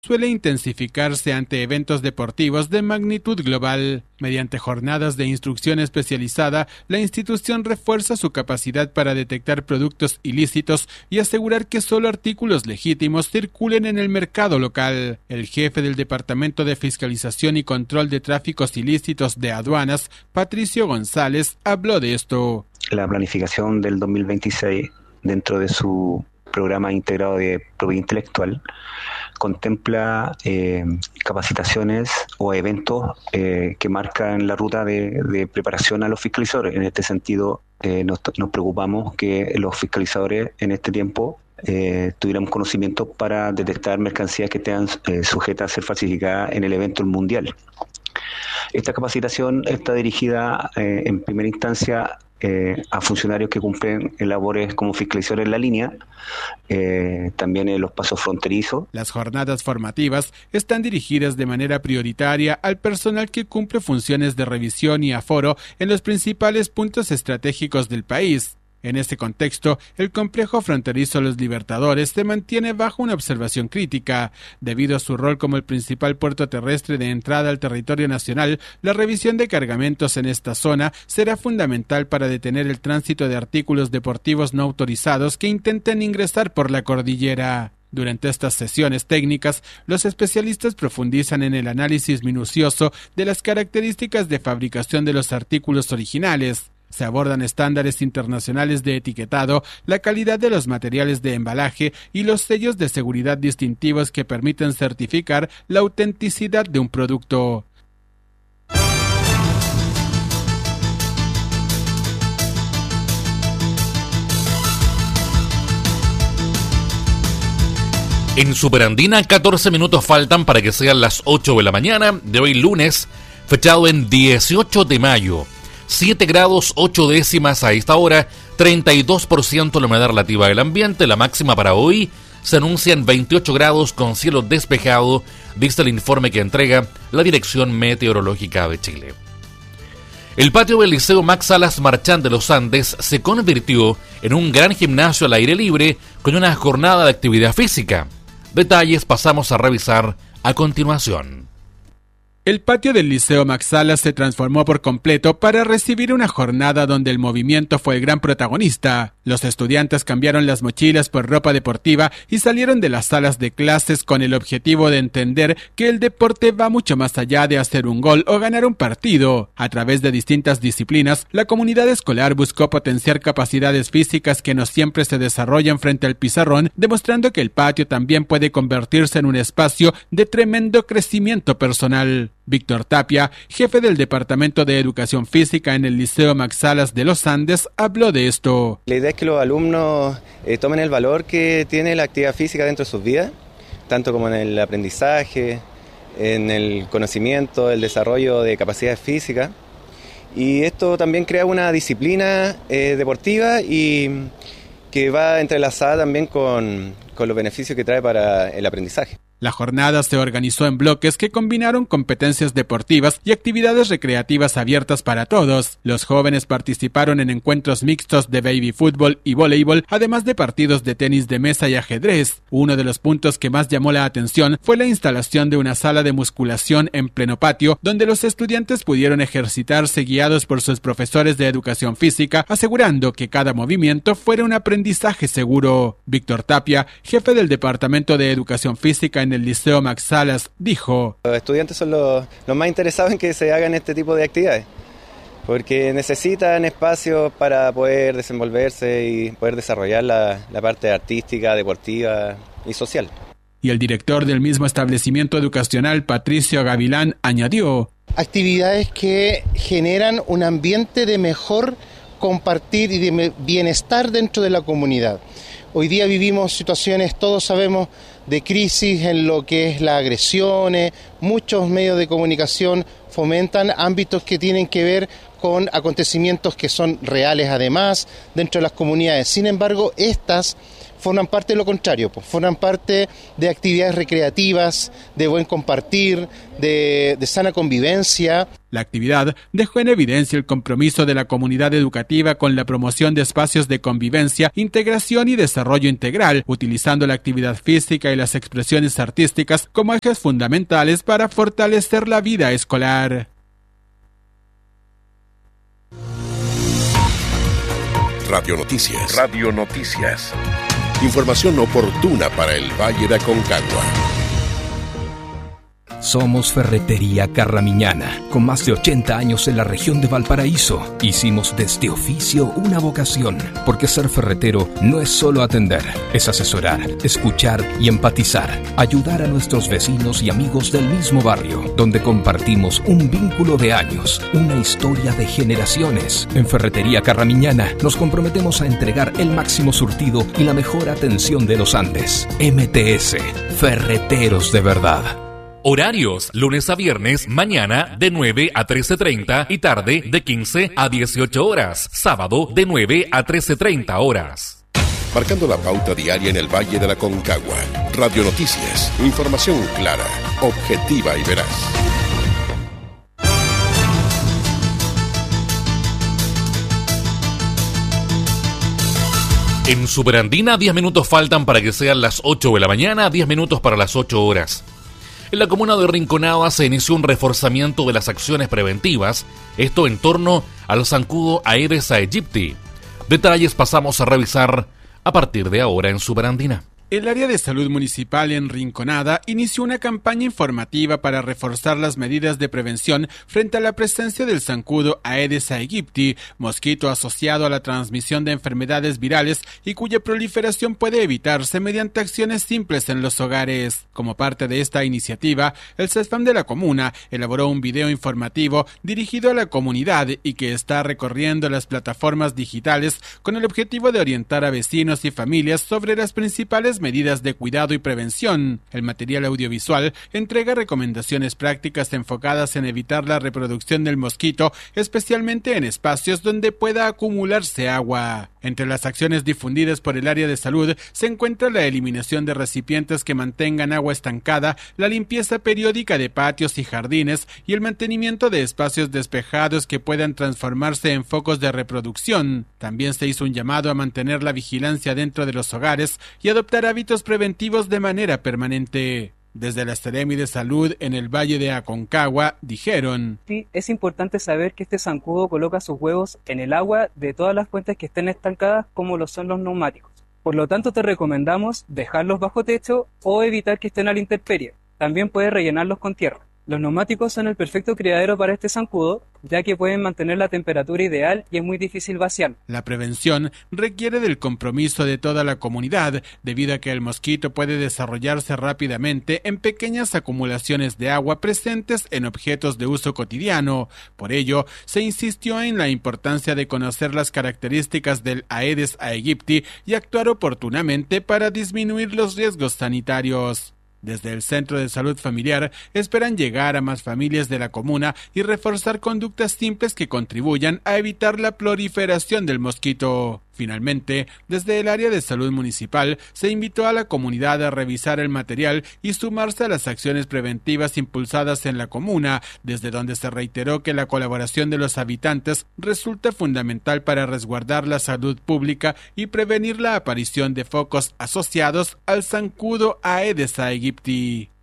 suele intensificarse ante eventos deportivos de magnitud global. Mediante jornadas de instrucción especializada, la institución refuerza su capacidad para detectar productos ilícitos y asegurar que solo artículos legítimos circulen en el mercado local. El jefe del Departamento de Fiscalización y Control de Tráficos Ilícitos de Aduanas, Patricio González, habló de esto. La planificación del 2026, dentro de su programa integrado de propiedad intelectual, contempla capacitaciones o eventos que marcan la ruta de preparación a los fiscalizadores. En este sentido, nos preocupamos que los fiscalizadores en este tiempo tuvieran conocimiento para detectar mercancías que estén sujetas a ser falsificadas en el evento mundial. Esta capacitación está dirigida en primera instancia a funcionarios que cumplen labores como fiscalizadores en la línea, también en los pasos fronterizos. Las jornadas formativas están dirigidas de manera prioritaria al personal que cumple funciones de revisión y aforo en los principales puntos estratégicos del país. En este contexto, el complejo fronterizo Los Libertadores se mantiene bajo una observación crítica. Debido a su rol como el principal puerto terrestre de entrada al territorio nacional, la revisión de cargamentos en esta zona será fundamental para detener el tránsito de artículos deportivos no autorizados que intenten ingresar por la cordillera. Durante estas sesiones técnicas, los especialistas profundizan en el análisis minucioso de las características de fabricación de los artículos originales. Se abordan estándares internacionales de etiquetado, la calidad de los materiales de embalaje y los sellos de seguridad distintivos que permiten certificar la autenticidad de un producto. En Superandina, 14 minutos faltan para que sean las 8 de la mañana de hoy lunes, fechado en 18 de mayo. 7 grados 8 décimas a esta hora, 32% la humedad relativa del ambiente. La máxima para hoy se anuncia en 28 grados con cielo despejado, dice el informe que entrega la Dirección Meteorológica de Chile. El patio del Liceo Max Salas Marchand de los Andes se convirtió en un gran gimnasio al aire libre con una jornada de actividad física. Detalles pasamos a revisar a continuación. El patio del Liceo Max Salas se transformó por completo para recibir una jornada donde el movimiento fue el gran protagonista. Los estudiantes cambiaron las mochilas por ropa deportiva y salieron de las salas de clases con el objetivo de entender que el deporte va mucho más allá de hacer un gol o ganar un partido. A través de distintas disciplinas, la comunidad escolar buscó potenciar capacidades físicas que no siempre se desarrollan frente al pizarrón, demostrando que el patio también puede convertirse en un espacio de tremendo crecimiento personal. Víctor Tapia, jefe del Departamento de Educación Física en el Liceo Max Salas de los Andes, habló de esto. La idea es que los alumnos tomen el valor que tiene la actividad física dentro de sus vidas, tanto como en el aprendizaje, en el conocimiento, el desarrollo de capacidades físicas. Y esto también crea una disciplina deportiva y que va entrelazada también con los beneficios que trae para el aprendizaje. La jornada se organizó en bloques que combinaron competencias deportivas y actividades recreativas abiertas para todos. Los jóvenes participaron en encuentros mixtos de baby fútbol y voleibol, además de partidos de tenis de mesa y ajedrez. Uno de los puntos que más llamó la atención fue la instalación de una sala de musculación en pleno patio, donde los estudiantes pudieron ejercitarse guiados por sus profesores de educación física, asegurando que cada movimiento fuera un aprendizaje seguro. Víctor Tapia, jefe del Departamento de Educación Física en el Liceo Max Salas, dijo: los estudiantes son los más interesados en que se hagan este tipo de actividades, porque necesitan espacios para poder desenvolverse y poder desarrollar la parte artística, deportiva y social. Y el director del mismo establecimiento educacional, Patricio Gavilán, añadió: actividades que generan un ambiente de mejor compartir y de bienestar dentro de la comunidad. Hoy día vivimos situaciones, todos sabemos, de crisis en lo que es las agresiones. Muchos medios de comunicación fomentan ámbitos que tienen que ver con acontecimientos que son reales además dentro de las comunidades. Sin embargo, estas forman parte de lo contrario, pues, forman parte de actividades recreativas, de buen compartir, de sana convivencia. La actividad dejó en evidencia el compromiso de la comunidad educativa con la promoción de espacios de convivencia, integración y desarrollo integral, utilizando la actividad física y las expresiones artísticas como ejes fundamentales para fortalecer la vida escolar. Radio Noticias. Radio Noticias. Información oportuna para el Valle de Aconcagua. Somos Ferretería Carramiñana, con más de 80 años en la región de Valparaíso. Hicimos de este oficio una vocación, porque ser ferretero no es solo atender, es asesorar, escuchar y empatizar, ayudar a nuestros vecinos y amigos del mismo barrio, donde compartimos un vínculo de años, una historia de generaciones. En Ferretería Carramiñana nos comprometemos a entregar el máximo surtido y la mejor atención de los Andes. MTS, Ferreteros de verdad. Horarios, lunes a viernes, mañana de 9 a 13:30 y tarde de 15 a 18 horas. Sábado de 9 a 13:30 horas. Marcando la pauta diaria en el Valle de la Aconcagua. Radio Noticias. Información clara, objetiva y veraz. En Superandina, 10 minutos faltan para que sean las 8 de la mañana, 10 minutos para las 8 horas. En la comuna de Rinconada se inició un reforzamiento de las acciones preventivas, esto en torno al zancudo Aedes aegypti. Detalles pasamos a revisar a partir de ahora en Superandina. El área de salud municipal en Rinconada inició una campaña informativa para reforzar las medidas de prevención frente a la presencia del zancudo Aedes aegypti, mosquito asociado a la transmisión de enfermedades virales y cuya proliferación puede evitarse mediante acciones simples en los hogares. Como parte de esta iniciativa, el CESFAM de la comuna elaboró un video informativo dirigido a la comunidad y que está recorriendo las plataformas digitales con el objetivo de orientar a vecinos y familias sobre las principales medidas de cuidado y prevención. El material audiovisual entrega recomendaciones prácticas enfocadas en evitar la reproducción del mosquito, especialmente en espacios donde pueda acumularse agua. Entre las acciones difundidas por el área de salud se encuentra la eliminación de recipientes que mantengan agua estancada, la limpieza periódica de patios y jardines y el mantenimiento de espacios despejados que puedan transformarse en focos de reproducción. También se hizo un llamado a mantener la vigilancia dentro de los hogares y adoptar hábitos preventivos de manera permanente. Desde la Seremi de Salud en el Valle de Aconcagua dijeron: Sí, es importante saber que este zancudo coloca sus huevos en el agua de todas las fuentes que estén estancadas, como lo son los neumáticos. Por lo tanto, te recomendamos dejarlos bajo techo o evitar que estén a la intemperie. También puedes rellenarlos con tierra. Los neumáticos son el perfecto criadero para este zancudo, ya que pueden mantener la temperatura ideal y es muy difícil vaciar. La prevención requiere del compromiso de toda la comunidad, debido a que el mosquito puede desarrollarse rápidamente en pequeñas acumulaciones de agua presentes en objetos de uso cotidiano. Por ello, se insistió en la importancia de conocer las características del Aedes aegypti y actuar oportunamente para disminuir los riesgos sanitarios. Desde el Centro de Salud Familiar esperan llegar a más familias de la comuna y reforzar conductas simples que contribuyan a evitar la proliferación del mosquito. Finalmente, desde el área de salud municipal se invitó a la comunidad a revisar el material y sumarse a las acciones preventivas impulsadas en la comuna, desde donde se reiteró que la colaboración de los habitantes resulta fundamental para resguardar la salud pública y prevenir la aparición de focos asociados al zancudo Aedes aegypti.